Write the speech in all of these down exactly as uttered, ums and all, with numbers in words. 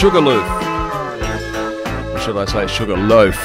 Sugarloaf. Or should I say Sugarloaf?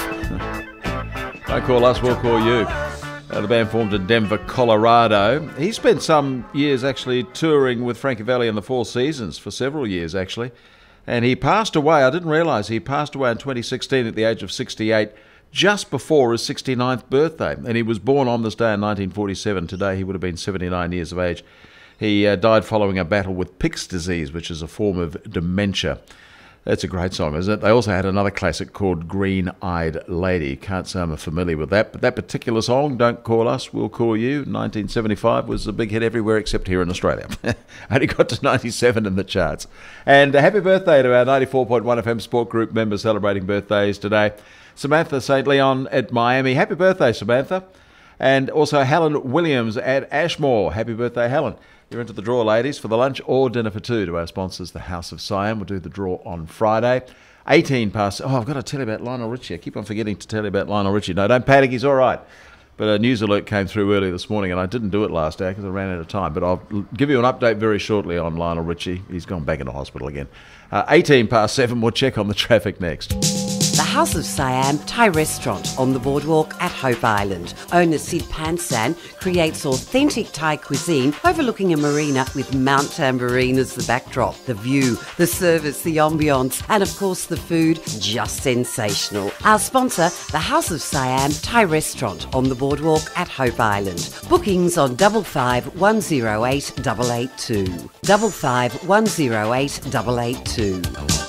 Don't call us, we'll call you. Uh, the band formed in Denver, Colorado. He spent some years actually touring with Frankie Valli and the Four Seasons for several years actually. And he passed away, I didn't realise, he passed away in twenty sixteen at the age of sixty-eight, just before his sixty-ninth birthday. And he was born on this day in nineteen forty-seven. Today he would have been seventy-nine years of age. He uh, died following a battle with Pick's disease, which is a form of dementia. That's a great song, isn't it? They also had another classic called Green-Eyed Lady. Can't say I'm familiar with that, but that particular song, Don't Call Us, We'll Call You, nineteen seventy-five, was a big hit everywhere except here in Australia. Only got to ninety-seven in the charts. And a happy birthday to our ninety-four point one F M Sport Group members celebrating birthdays today. Samantha Saint Leon at Miami. Happy birthday, Samantha. And also Helen Williams at Ashmore. Happy birthday, Helen. You're into the draw, ladies, for the lunch or dinner for two to our sponsors, the House of Siam. We'll do the draw on Friday. eighteen past... Oh, I've got to tell you about Lionel Richie. I keep on forgetting to tell you about Lionel Richie. No, don't panic. He's all right. But a news alert came through early this morning, and I didn't do it last hour because I ran out of time. But I'll give you an update very shortly on Lionel Richie. He's gone back into hospital again. Uh, eighteen past seven. We'll check on the traffic next. The House of Siam Thai restaurant on the boardwalk at Hope Island. Owner Sid Pansan creates authentic Thai cuisine overlooking a marina with Mount Tambourine as the backdrop. The view, the service, the ambience, and of course the food, just sensational. Our sponsor, the House of Siam Thai restaurant on the boardwalk at Hope Island. Bookings on double five one zero eight double eight two. Double five one zero eight double eight two.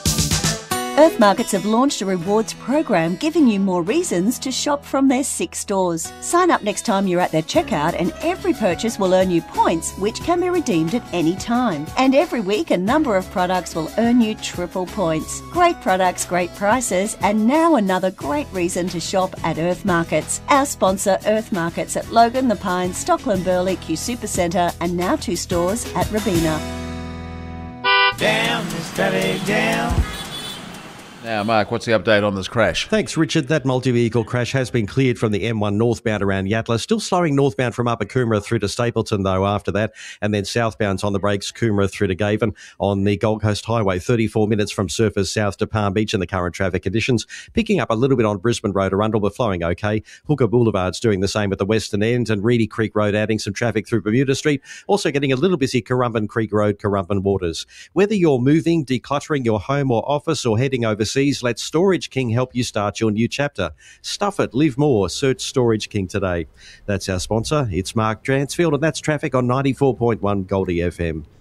Earth Markets have launched a rewards program giving you more reasons to shop from their six stores. Sign up next time you're at their checkout and every purchase will earn you points which can be redeemed at any time. And every week a number of products will earn you triple points. Great products, great prices, and now another great reason to shop at Earth Markets. Our sponsor Earth Markets at Logan, The Pines, Stockland Burley, Q Supercentre and now two stores at Rabina. Down, Miss Valley, down. Now, Mark, what's the update on this crash? Thanks, Richard. That multi-vehicle crash has been cleared from the M one northbound around Yatala. Still slowing northbound from Upper Coomera through to Stapleton, though, after that. And then southbound's on the brakes, Coomera through to Gaven on the Gold Coast Highway. thirty-four minutes from Surfers south to Palm Beach in the current traffic conditions. Picking up a little bit on Brisbane Road, Arundel, but flowing okay. Hooker Boulevard's doing the same at the western end. And Reedy Creek Road adding some traffic through Bermuda Street. Also getting a little busy Currumbin Creek Road, Currumbin Waters. Whether you're moving, decluttering your home or office or heading overseas, let Storage King help you start your new chapter. Stuff it, live more. Search Storage King today. That's our sponsor. It's Mark Dransfield, and that's traffic on ninety-four point one Goldie F M.